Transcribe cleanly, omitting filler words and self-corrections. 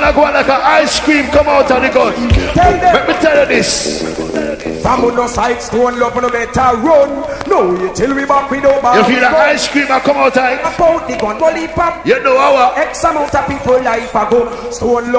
I go like an ice cream come out of the gun. Let me tell you this. From no side stone love no better run. No, you till we back with over. You feel the ice cream I come out of it? About the gun, pop. You know our X amount of people life ago. Stone